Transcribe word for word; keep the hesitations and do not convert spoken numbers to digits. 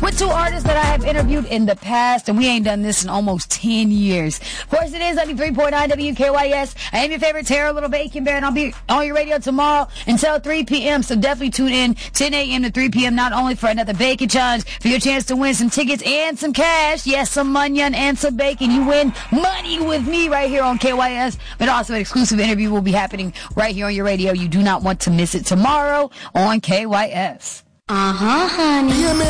with two artists that I have interviewed in the past, and we ain't done this in almost ten years. Of course, it is ninety-three point nine W K Y S. I am your favorite Tara Little Bacon Bear, and I'll be on your radio tomorrow until three p.m., so definitely tune in ten a.m. to three p.m., not only for another bacon challenge, for your chance to win some tickets and some cash. Yes, some onion and some bacon. You win money with me right here on K Y S, but also an exclusive interview will be happening right here on your radio. You do not want to miss it tomorrow on K Y S. Uh-huh, honey. Yeah, man.